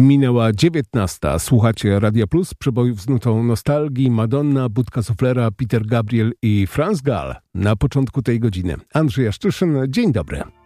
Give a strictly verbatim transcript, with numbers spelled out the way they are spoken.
Minęła dziewiętnasta. Słuchacie Radia Plus, przebojów z nutą nostalgii, Madonna, Budka Suflera, Peter Gabriel i Franz Gall. Na początku tej godziny Andrzej Jaszczyszyn, dzień dobry.